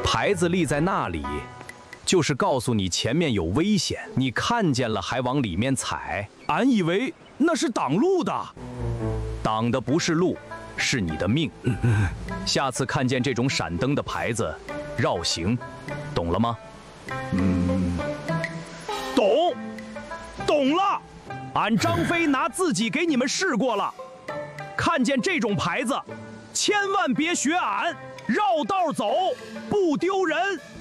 牌子立在那里，就是告诉你前面有危险，你看见了还往里面踩。 俺以为那是挡路的， 挡的不是路，是你的命。下次看见这种闪灯的牌子，绕行，懂了吗？ 懂了。俺张飞拿自己给你们试过了，看见这种牌子，千万别学俺，绕道走，不丢人。